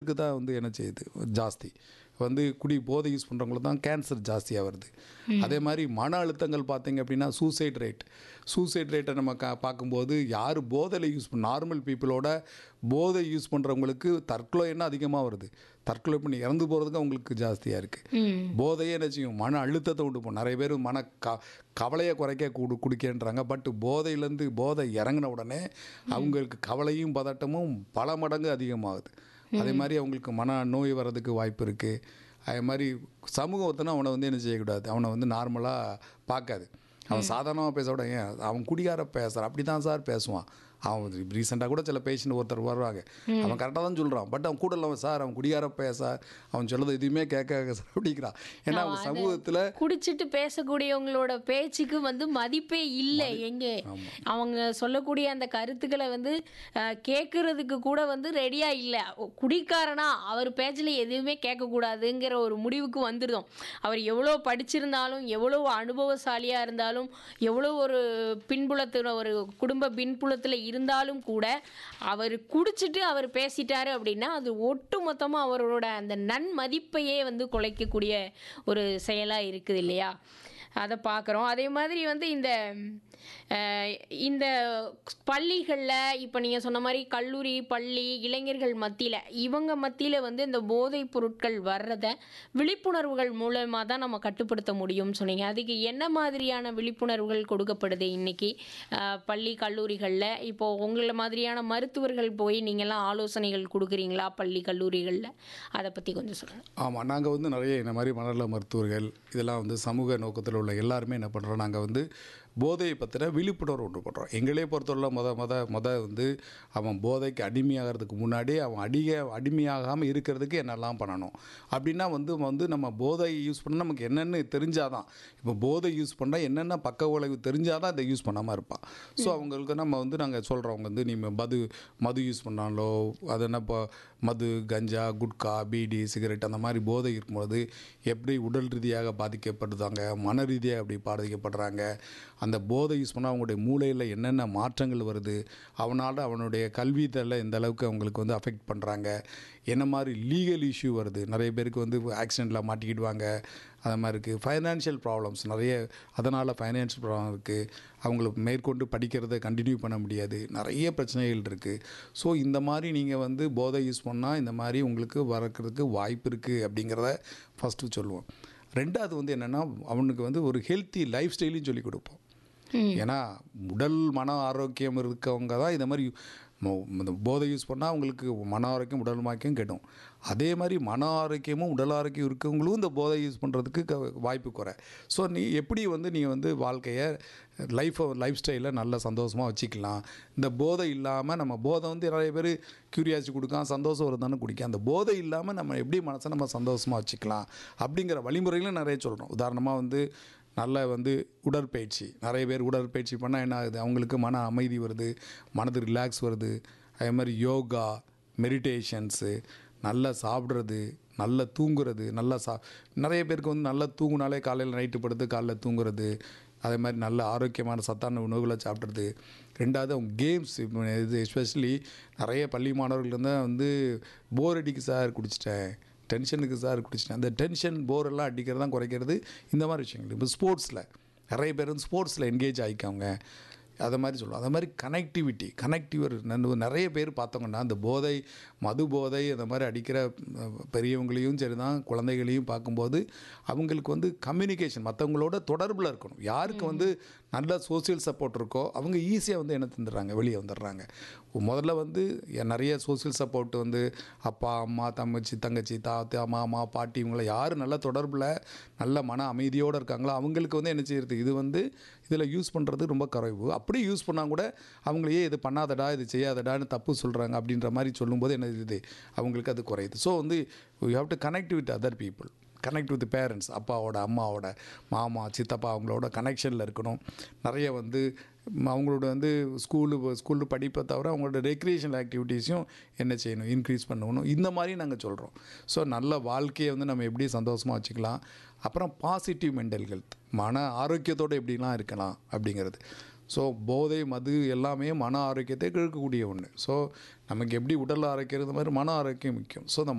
அவங்களுக்கு தான் வந்து என்ன செய்யுது ஜாஸ்தி வந்து போதை யூஸ் பண்ணுறவங்களுக்கு தான் கேன்சர் ஜாஸ்தியாக வருது. அதே மாதிரி மன அழுத்தங்கள் பார்த்தீங்க அப்படின்னா சூசைட் ரேட்டை நம்ம பார்க்கும்போது யார் போதையில் யூஸ் நார்மல் பீப்புளோட போதை யூஸ் பண்ணுறவங்களுக்கு தற்கொலை என்ன அதிகமாக வருது. தற்கொலை பண்ணி இறந்து போகிறதுக்கு அவங்களுக்கு ஜாஸ்தியாக இருக்குது. போதையே என்ன செய்யும், மன அழுத்தத்தை உண்டு பண்ணும். நிறைய பேர் கவலையை குறைக்க குடிக்கன்றாங்க. பட் போதை இறங்கின உடனே அவங்களுக்கு கவலையும் பதட்டமும் பல மடங்கு அதிகமாகுது. அதே மாதிரி அவங்களுக்கு மன நோய் வர்றதுக்கு வாய்ப்பு இருக்குது. அதே மாதிரி சமூகத்தினா அவனை வந்து என்ன செய்யக்கூடாது, அவனை வந்து நார்மலாக பார்க்காது. அவன் சாதாரணமாக பேச ஏன் அவன் குடிகார பேசுகிறான் அப்படி தான் சார் பேசுவான். அவன் ரீசெண்டாக கூட சில பேஷண்ட் ஒருத்தர் வருவாங்க, அவன் கரெக்டாக தான் சொல்கிறான். பட் அவன் கூட இல்லாமல் சார் அவன் குடிகார பேச அவன் சொல்கிறது எதுவுமே கேட்க சார் அப்படிங்கிறான். ஏன்னா அவன் சமூகத்தில் குடிச்சிட்டு பேசக்கூடியவங்களோட பேச்சுக்கு வந்து மதிப்பே இல்லை. எங்கே அவங்க சொல்லக்கூடிய அந்த கருத்துக்களை வந்து கேட்கறதுக்கு கூட வந்து ரெடியாக இல்லை. குடிக்காரனா அவர் பேச்சில் எதுவுமே கேட்கக்கூடாதுங்கிற ஒரு முடிவுக்கு வந்துடுதோம். அவர் எவ்வளோ படிச்சிருந்தாலும், எவ்வளோ அனுபவசாலியாக இருந்தாலும், எவ்வளோ ஒரு பின்புலத்தில் ஒரு குடும்ப பின்புலத்தில் இருந்தாலும் கூட அவர் குடிச்சிட்டு அவர் பேசிட்டாரு அப்படின்னா அது ஒட்டு மொத்தமாக அவரோட அந்த நன்மதிப்பையே வந்து குலைக்கக்கூடிய ஒரு செயலாக இருக்குது இல்லையா? அதை பார்க்குறோம். அதே மாதிரி வந்து இந்த பள்ளிகளில் இப்போ நீங்கள் சொன்ன மாதிரி கல்லூரி பள்ளி இளைஞர்கள் இவங்க மத்தியில் வந்து இந்த போதைப் பொருட்கள் வர்றதை விழிப்புணர்வுகள் மூலமாக தான் நம்ம கட்டுப்படுத்த முடியும்னு சொன்னீங்க. அதுக்கு என்ன மாதிரியான விழிப்புணர்வுகள் கொடுக்கப்படுது இன்னைக்கு பள்ளி கல்லூரிகளில்? இப்போது உங்களை மாதிரியான மருத்துவர்கள் போய் நீங்கள்லாம் ஆலோசனைகள் கொடுக்குறீங்களா பள்ளி கல்லூரிகளில்? அதை பற்றி கொஞ்சம் சொல்லுங்கள். ஆமாம், நாங்கள் வந்து நிறைய இந்த மாதிரி மனநல மருத்துவர்கள் இதெல்லாம் வந்து சமூக நோக்கத்தில் உள்ள எல்லாருமே என்ன பண்ணுறோம், நாங்கள் வந்து போதையை பற்றின விழிப்புணர்வு ஒன்று பண்ணுறோம். எங்களே பொறுத்தவரை முத வந்து அவன் போதைக்கு அடிமையாகிறதுக்கு முன்னாடி அவன் அடிமையாகாமல் இருக்கிறதுக்கு என்னெல்லாம் பண்ணணும் அப்படின்னா வந்து நம்ம போதை யூஸ் பண்ணால் நமக்கு என்னென்னு தெரிஞ்சாதான். இப்போ போதை யூஸ் பண்ணால் என்னென்ன பக்க விளைவு தெரிஞ்சாதான் இதை யூஸ் பண்ணாமல் இருப்பான். ஸோ அவங்களுக்கு நம்ம வந்து நாங்கள் சொல்கிறோம், அவங்க வந்து நீங்கள் மது யூஸ் பண்ணாலோ அது என்ன இப்போ மது கஞ்சா குட்கா பீடி சிகரெட் அந்த மாதிரி போதை இருக்கும்போது எப்படி உடல் ரீதியாக பாதிக்கப்படுறாங்க, மன ரீதியாக எப்படி பாதிக்கப்படுறாங்க, அந்த போதை யூஸ் பண்ணால் அவங்களுடைய மூளையில் என்னென்ன மாற்றங்கள் வருது, அவனுடைய கல்வியில் எந்த அளவுக்கு அவங்களுக்கு வந்து அஃபெக்ட் பண்ணுறாங்க, என்ன மாதிரி லீகல் இஷ்யூ வருது. நிறைய பேருக்கு வந்து ஆக்சிடெண்ட்டில் மாட்டிக்கிடுவாங்க. அது மாதிரி இருக்குது. ஃபைனான்ஷியல் ப்ராப்ளம்ஸ் நிறைய, அதனால் ஃபைனான்ஷியல் ப்ராப்ளம் இருக்குது. அவங்களுக்கு மேற்கொண்டு படிக்கிறத கண்டினியூ பண்ண முடியாது. நிறைய பிரச்சனைகள் இருக்குது. ஸோ இந்த மாதிரி நீங்கள் வந்து போதை யூஸ் பண்ணால் இந்த மாதிரி உங்களுக்கு வரக்கிறதுக்கு வாய்ப்பு இருக்குது அப்படிங்கிறத ஃபஸ்ட்டு சொல்லுவோம். ரெண்டாவது வந்து என்னென்னா அவனுக்கு வந்து ஒரு ஹெல்த்தி லைஃப் ஸ்டைலையும் சொல்லிக் கொடுப்போம். ஏன்னா உடல் மன ஆரோக்கியம் இருக்கவங்க தான் இந்த மாதிரி போதை யூஸ் பண்ணால் அவங்களுக்கு மன ஆரோக்கியம் உடல் ஆரோக்கியம் கெடும். அதே மாதிரி மன ஆரோக்கியமும் உடல் ஆரோக்கியம் இருக்கவங்களும் இந்த போதை யூஸ் பண்ணுறதுக்கு வாய்ப்பு குறை. ஸோ எப்படி வந்து நீங்கள் வந்து வாழ்க்கையை லைஃப் ஸ்டைலை நல்ல சந்தோஷமாக வச்சுக்கலாம். இந்த போதை இல்லாமல் நம்ம போதை வந்து நிறைய பேர் க்யூரியாசிட்டி கொடுக்கலாம், சந்தோஷம் வருதானு குடிக்க. அந்த போதை இல்லாமல் நம்ம எப்படி மனசை நம்ம சந்தோஷமாக வச்சுக்கலாம் அப்படிங்கிற வழிமுறைகளும் நிறைய சொல்கிறோம். உதாரணமாக வந்து நல்ல வந்து உடற்பயிற்சி, நிறைய பேர் உடற்பயிற்சி பண்ணால் என்ன ஆகுது, அவங்களுக்கு மன அமைதி வருது, மனது ரிலாக்ஸ் வருது. அதே மாதிரி யோகா, மெடிடேஷன்ஸு, நல்லா சாப்பிட்றது, நல்லா தூங்குறது, நிறைய பேருக்கு வந்து நல்லா தூங்குனாலே காலையில் நைட்டு படுத்து காலைல தூங்குறது. அதே மாதிரி நல்ல ஆரோக்கியமான சத்தான உணவுகளை சாப்பிட்றது. ரெண்டாவது அவங்க கேம்ஸ், இது எஸ்பெஷலி நிறைய பள்ளி மாணவர்கள் வந்து போர் அடிக்கு சார் குடிச்சிட்டேன், டென்ஷனுக்கு சார் குடிச்சிட்டேன். அந்த டென்ஷன் போரெல்லாம் அடிக்கிறது தான் குறைக்கிறது இந்த மாதிரி விஷயங்கள். இப்போ ஸ்போர்ட்ஸில் நிறைய பேர் வந்து ஸ்போர்ட்ஸில் என்கேஜ் ஆகிக்கவங்க, அதை மாதிரி சொல்லுவோம். அது மாதிரி கனெக்டிவர் நிறைய பேர் பார்த்தோங்கன்னா அந்த மது போதை அந்த மாதிரி அடிக்கிற பெரியவங்களையும் சரி தான் குழந்தைகளையும் பார்க்கும்போது அவங்களுக்கு வந்து கம்யூனிகேஷன் மற்றவங்களோட தொடர்பில் இருக்கணும். யாருக்கு வந்து நல்ல சோசியல் சப்போர்ட் இருக்கோ அவங்க ஈஸியாக வந்து என்ன தந்துடுறாங்க, வெளியே வந்துடுறாங்க. முதல்ல வந்து நிறைய சோசியல் சப்போர்ட் வந்து அப்பா அம்மா தங்கச்சி தாத்தா மாமா பாட்டி இவங்கள யார் நல்ல தொடர்பில் நல்ல மன அமைதியோடு இருக்காங்களோ அவங்களுக்கு வந்து என்ன செய்யறது, இது வந்து இதில் யூஸ் பண்ணுறது ரொம்ப குறைவு. அப்படி யூஸ் பண்ணால் கூட அவங்களையே இது பண்ணாதடா இது செய்யாதடான்னு தப்பு சொல்கிறாங்க அப்படின்ற மாதிரி சொல்லும்போது என்ன இது அவங்களுக்கு அது குறையுது. ஸோ வந்து you have to connect with other people, connect with parents, அப்பாவோட அம்மாவோட மாமா சித்தப்பா அவங்களோட கனெக்ஷனில் இருக்கணும். நிறைய வந்து அவங்களோட வந்து ஸ்கூலு படிப்பை தவிர அவங்களோட ரெக்ரியேஷனல் ஆக்டிவிட்டீஸையும் என்ன செய்யணும், இன்க்ரீஸ் பண்ணணும். இந்த மாதிரி நாங்கள் சொல்கிறோம். ஸோ நல்ல வாழ்க்கையை வந்து நம்ம எப்படி சந்தோஷமாக வச்சுக்கலாம், அப்புறம் பாசிட்டிவ் மென்டல் ஹெல்த், மன ஆரோக்கியத்தோடு எப்படிலாம் இருக்கலாம் அப்படிங்கிறது. ஸோ போதை மது எல்லாமே மன ஆரோக்கியத்தை கெடுக்கக்கூடிய ஒன்று. ஸோ நமக்கு எப்படி உடல் ஆரோக்கியம் மாதிரி மன ஆரோக்கியம் முக்கியம். ஸோ